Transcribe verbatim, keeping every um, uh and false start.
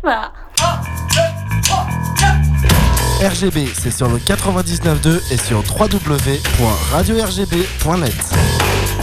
pas. R G B, c'est sur le quatre-vingt-dix-neuf point deux et sur w w w point radio r g b point net.